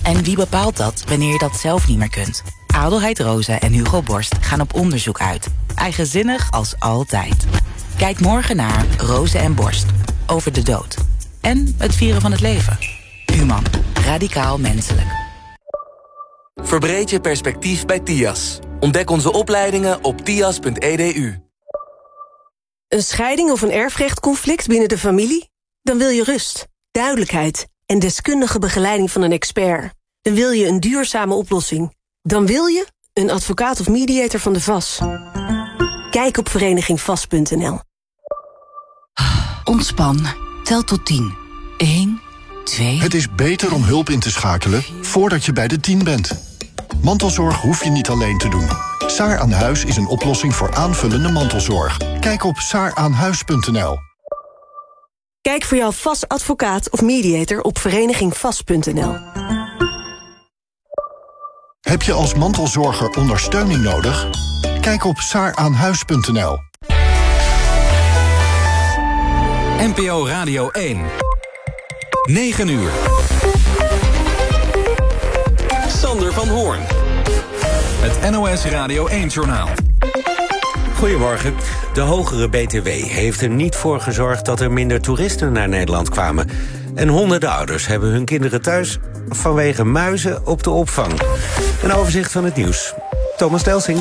En wie bepaalt dat wanneer je dat zelf niet meer kunt? Adelheid Rozen en Hugo Borst gaan op onderzoek uit. Eigenzinnig als altijd. Kijk morgen naar Rozen en Borst. Over de dood. En het vieren van het leven. Human. Radicaal menselijk. Verbreed je perspectief bij TIAS. Ontdek onze opleidingen op tias.edu. Een scheiding of een erfrechtconflict binnen de familie? Dan wil je rust, duidelijkheid en deskundige begeleiding van een expert. Dan wil je een duurzame oplossing. Dan wil je een advocaat of mediator van de VAS. Kijk op verenigingvas.nl. Ontspan. Tel tot 10. 1, 2... Het is beter om hulp in te schakelen voordat je bij de 10 bent. Mantelzorg hoef je niet alleen te doen. Saar aan Huis is een oplossing voor aanvullende mantelzorg. Kijk op saaraanhuis.nl. Kijk voor jouw VAS advocaat of mediator op verenigingvas.nl. Heb je als mantelzorger ondersteuning nodig? Kijk op saaraanhuis.nl. NPO Radio 1. 9 uur. Sander van Hoorn. Het NOS Radio 1-journaal. Goedemorgen. De hogere BTW heeft er niet voor gezorgd dat er minder toeristen naar Nederland kwamen. En honderden ouders hebben hun kinderen thuis vanwege muizen op de opvang. Een overzicht van het nieuws. Thomas Delsing.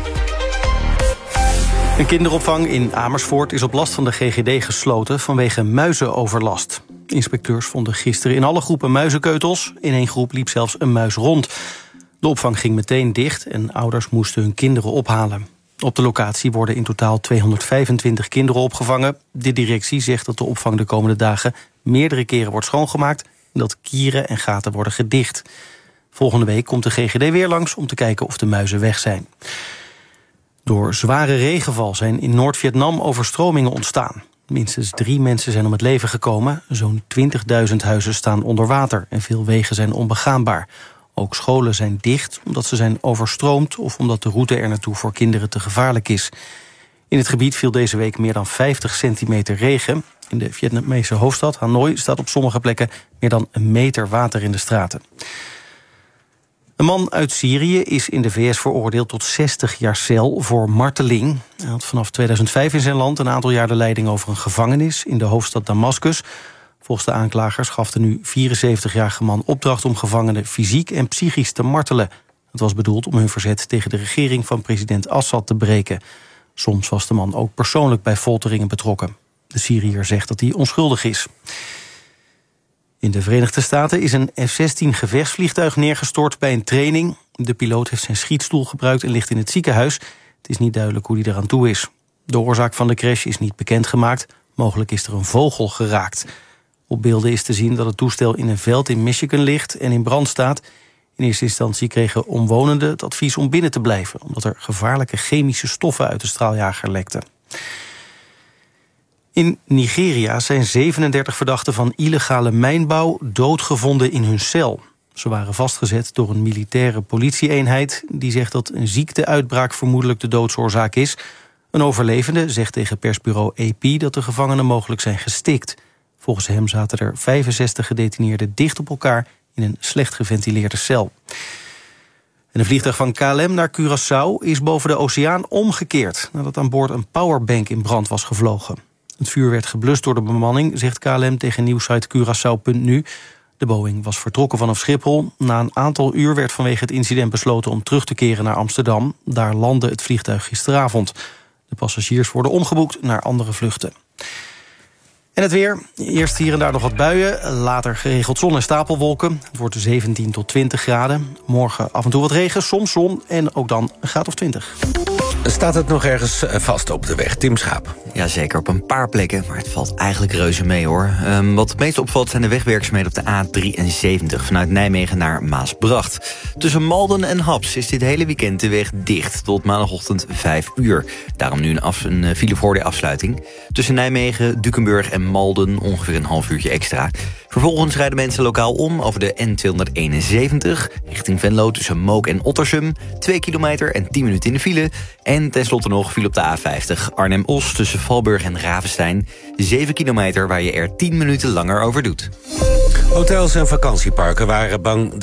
Een kinderopvang in Amersfoort is op last van de GGD gesloten vanwege muizenoverlast. Inspecteurs vonden gisteren in alle groepen muizenkeutels. In één groep liep zelfs een muis rond. De opvang ging meteen dicht en ouders moesten hun kinderen ophalen. Op de locatie worden in totaal 225 kinderen opgevangen. De directie zegt dat de opvang de komende dagen meerdere keren wordt schoongemaakt en dat kieren en gaten worden gedicht. Volgende week komt de GGD weer langs om te kijken of de muizen weg zijn. Door zware regenval zijn in Noord-Vietnam overstromingen ontstaan. Minstens 3 mensen zijn om het leven gekomen. Zo'n 20.000 huizen staan onder water en veel wegen zijn onbegaanbaar. Ook scholen zijn dicht omdat ze zijn overstroomd of omdat de route er naartoe voor kinderen te gevaarlijk is. In het gebied viel deze week meer dan 50 centimeter regen. In de Vietnamese hoofdstad Hanoi staat op sommige plekken meer dan 1 meter water in de straten. Een man uit Syrië is in de VS veroordeeld tot 60 jaar cel voor marteling. Hij had vanaf 2005 in zijn land een aantal jaar de leiding over een gevangenis in de hoofdstad Damascus. Volgens de aanklagers gaf de nu 74-jarige man opdracht om gevangenen fysiek en psychisch te martelen. Het was bedoeld om hun verzet tegen de regering van president Assad te breken. Soms was de man ook persoonlijk bij folteringen betrokken. De Syriër zegt dat hij onschuldig is. In de Verenigde Staten is een F-16 gevechtsvliegtuig neergestort bij een training. De piloot heeft zijn schietstoel gebruikt en ligt in het ziekenhuis. Het is niet duidelijk hoe hij eraan toe is. De oorzaak van de crash is niet bekendgemaakt. Mogelijk is er een vogel geraakt. Op beelden is te zien dat het toestel in een veld in Michigan ligt en in brand staat. In eerste instantie kregen omwonenden het advies om binnen te blijven, omdat er gevaarlijke chemische stoffen uit de straaljager lekten. In Nigeria zijn 37 verdachten van illegale mijnbouw doodgevonden in hun cel. Ze waren vastgezet door een militaire politieeenheid die zegt dat een ziekteuitbraak vermoedelijk de doodsoorzaak is. Een overlevende zegt tegen persbureau AP dat de gevangenen mogelijk zijn gestikt. Volgens hem zaten er 65 gedetineerden dicht op elkaar in een slecht geventileerde cel. En een vliegtuig van KLM naar Curaçao is boven de oceaan omgekeerd nadat aan boord een powerbank in brand was gevlogen. Het vuur werd geblust door de bemanning, zegt KLM tegen nieuwsite Curaçao.nu. De Boeing was vertrokken vanaf Schiphol. Na een aantal uur werd vanwege het incident besloten om terug te keren naar Amsterdam. Daar landde het vliegtuig gisteravond. De passagiers worden omgeboekt naar andere vluchten. En het weer. Eerst hier en daar nog wat buien. Later geregeld zon en stapelwolken. Het wordt 17 tot 20 graden. Morgen af en toe wat regen, soms zon en ook dan een graad of 20. Staat het nog ergens vast op de weg, Tim Schaap? Jazeker, op een paar plekken, maar het valt eigenlijk reuze mee, hoor. Wat het meest opvalt zijn de wegwerkzaamheden op de A73... vanuit Nijmegen naar Maasbracht. Tussen Malden en Haps is dit hele weekend de weg dicht... tot maandagochtend 5 uur. Daarom nu een file voor de afsluiting. Tussen Nijmegen, Dukenburg en Malden ongeveer een half uurtje extra. Vervolgens rijden mensen lokaal om over de N271... richting Venlo tussen Mook en Ottersum. 2 kilometer en 10 minuten in de file... En tenslotte nog viel op de A50 Arnhem-Os tussen Valburg en Ravenstein. 7 kilometer waar je er 10 minuten langer over doet. Hotels en vakantieparken waren bang